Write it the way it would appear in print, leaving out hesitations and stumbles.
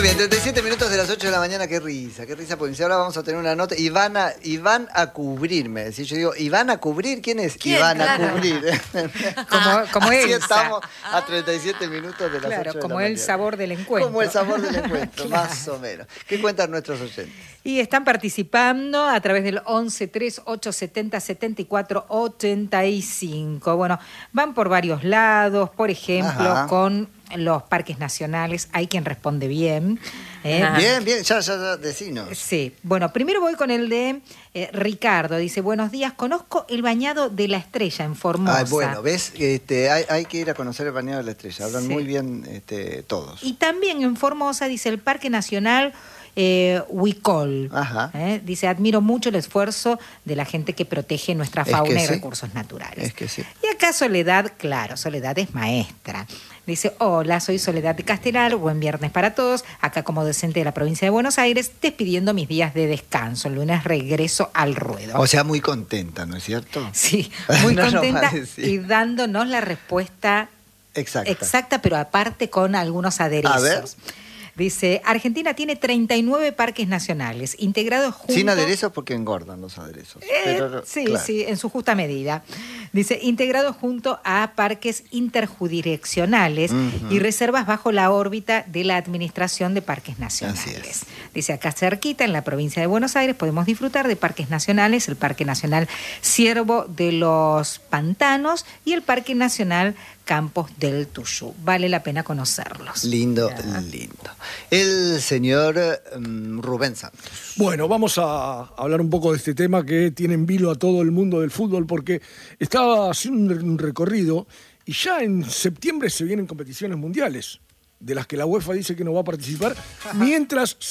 bien, 37 minutos de las 8 de la mañana, qué risa, porque ahora vamos a tener una nota. Y van a cubrirme. Decir, yo digo, ¿y van a cubrir? ¿Quién es? ¿Quién? Y van Claro. a cubrir. Como Así Elsa. estamos a 37 minutos de las 8 de la mañana. Como el sabor del encuentro. Como el sabor del encuentro, Claro. más o menos. ¿Qué cuentan nuestros oyentes? Y están participando a través del 11 38 70 74 85. Bueno, van por varios lados, por ejemplo, Ajá. con los parques nacionales. Hay quien responde bien. Bien, ya, decinos. Sí, bueno, primero voy con el de Ricardo. Dice, buenos días, conozco el bañado de la Estrella en Formosa. Bueno, ¿ves? Hay que ir a conocer el bañado de la Estrella. Hablan Sí. muy bien todos. Y también en Formosa, dice, el Parque Nacional Huicol. Ajá. Dice, admiro mucho el esfuerzo de la gente que protege nuestra Es fauna que y sí. recursos naturales. Es que sí. Y acá Soledad, claro, Soledad es maestra. Dice, hola, soy Soledad de Castelar, buen viernes para todos. Acá como docente de la provincia de Buenos Aires, despidiendo mis días de descanso. El lunes regreso al ruedo. O sea, muy contenta, ¿no es cierto? Sí, muy No, no contenta parece. y dándonos la respuesta Exacta. pero aparte con algunos aderezos. A ver. Dice, Argentina tiene 39 parques nacionales, integrados juntos... Sin aderezos porque engordan los aderezos. Pero, sí, claro. sí, en su justa medida. Dice, integrados junto a parques interjurisdiccionales y reservas bajo la órbita de la Administración de Parques Nacionales. Así es. Dice, acá cerquita, en la provincia de Buenos Aires, podemos disfrutar de parques nacionales, el Parque Nacional Ciervo de los Pantanos y el Parque Nacional Campos del Tuyú. Vale la pena conocerlos. Lindo. El señor Rubén Santos. Bueno, vamos a hablar un poco de este tema que tiene en vilo a todo el mundo del fútbol, porque estaba haciendo un recorrido y ya en septiembre se vienen competiciones mundiales, de las que la UEFA dice que no va a participar, mientras